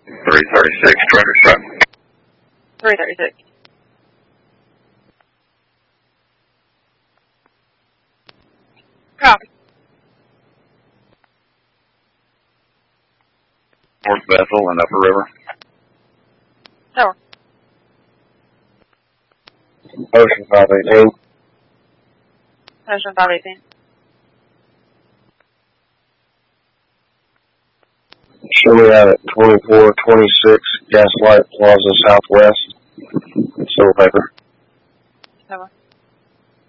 336, traffic stop. 336. Copy. North Bethel and Upper River. Tower. Ocean 518. Ocean 518. Show me out at 2426 Gaslight Plaza Southwest. Silver Paper.